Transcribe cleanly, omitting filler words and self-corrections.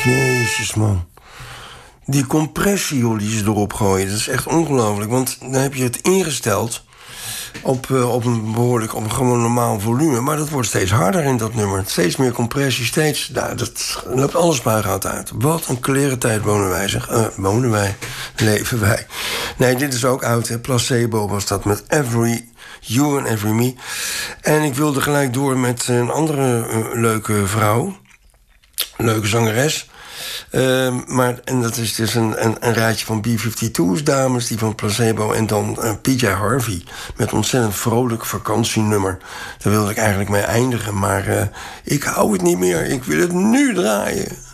Jezus, man. Die compressie, joh, die ze erop gooien, dat is echt ongelooflijk. Want dan heb je het ingesteld op een gewoon normaal volume. Maar dat wordt steeds harder in dat nummer. Steeds meer compressie, steeds... Nou, dat loopt alles spuigaat uit. Wat een klerentijd wonen wij, zeg. Wonen wij, leven wij. Nee, dit is ook oud, hè. Placebo was dat met Every You and Every Me. En ik wilde gelijk door met een andere leuke vrouw. Leuke zangeres. En dat is dus een rijtje van B-52's dames, die van Placebo, en dan PJ Harvey met ontzettend vrolijk vakantienummer. Daar wilde ik eigenlijk mee eindigen, maar ik hou het niet meer. Ik wil het nu draaien.